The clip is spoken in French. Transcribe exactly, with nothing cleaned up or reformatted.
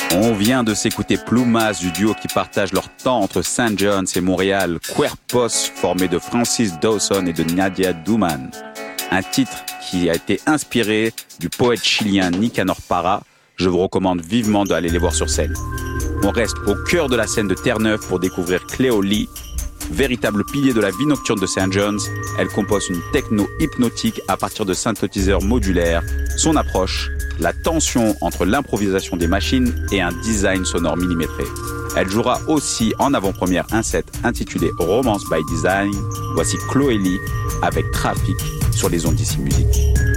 On vient de s'écouter Plumas du duo qui partage leur temps entre Saint John's et Montréal, Cuerpos, formé de Francis Dawson et de Nadia Duman. Un titre qui a été inspiré du poète chilien Nicanor Parra. Je vous recommande vivement d'aller les voir sur scène. On reste au cœur de la scène de Terre-Neuve pour découvrir Cléo Lee. Véritable pilier de la vie nocturne de Saint John's, elle compose une techno hypnotique à partir de synthétiseurs modulaires. Son approche, la tension entre l'improvisation des machines et un design sonore millimétré. Elle jouera aussi en avant-première un set intitulé Romance by Design. Voici Chloé Lee avec Trafic sur les ondes d'ici musique.